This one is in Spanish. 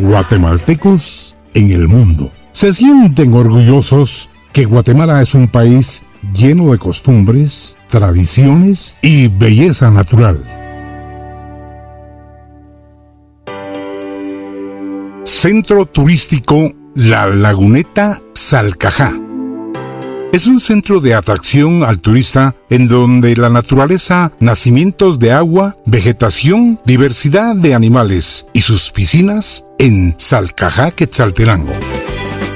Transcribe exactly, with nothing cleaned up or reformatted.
guatemaltecos en el mundo. Se sienten orgullosos que Guatemala es un país lleno de costumbres, tradiciones y belleza natural. Centro Turístico La Laguneta Salcajá. Es un centro de atracción al turista en donde la naturaleza, nacimientos de agua, vegetación, diversidad de animales y sus piscinas en Salcajá, Quetzaltenango.